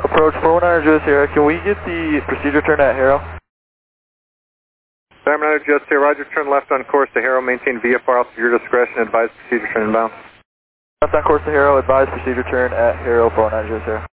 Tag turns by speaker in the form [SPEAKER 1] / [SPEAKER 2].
[SPEAKER 1] Approach 419 Sierra, can we get the procedure turn at Harrow?
[SPEAKER 2] 719 Sierra, roger, turn left on course to Harrow, maintain VFR off to your discretion, advise procedure turn inbound.
[SPEAKER 1] Left on course to Harrow, advise procedure turn at Harrow 419 Sierra.